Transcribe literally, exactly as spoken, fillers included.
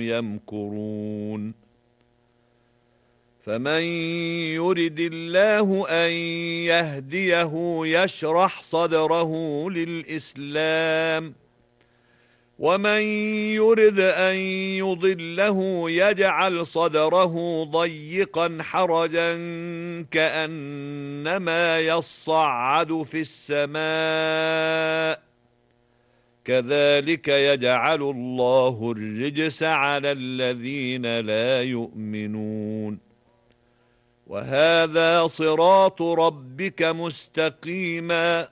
يمكرون فمن يرد الله أن يهديه يشرح صدره للإسلام ومن يرد أن يضله يجعل صدره ضيقا حرجا كأنما يصعد في السماء كذلك يجعل الله الرجس على الذين لا يؤمنون وهذا صراط ربك مستقيما